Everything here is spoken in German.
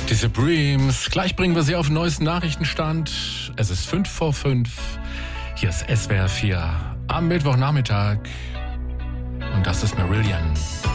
Die Supremes. Gleich bringen wir sie auf den neuesten Nachrichtenstand. Es ist 5 vor 5. Hier ist SWR 4 am Mittwochnachmittag. Und das ist Marillion.